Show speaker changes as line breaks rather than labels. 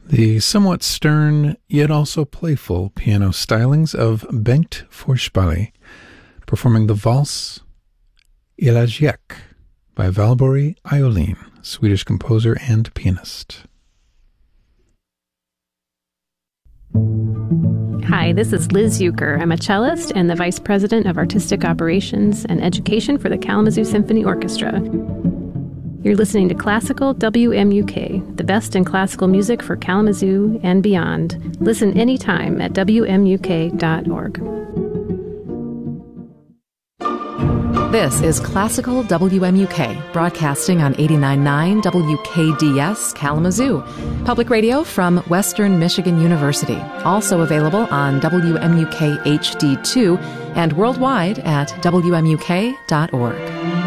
The somewhat stern, yet also playful piano stylings of Bengt Forspalle, performing the valse Elegiac by Valborg Iolin, Swedish composer and pianist.
Hi, this is Liz Euchre. I'm a cellist and the Vice President of Artistic Operations and Education for the Kalamazoo Symphony Orchestra. You're listening to Classical WMUK, the best in classical music for Kalamazoo and beyond. Listen anytime at WMUK.org.
This is Classical WMUK, broadcasting on 89.9 WKDS Kalamazoo, public radio from Western Michigan University. Also available on WMUK HD2 and worldwide at WMUK.org.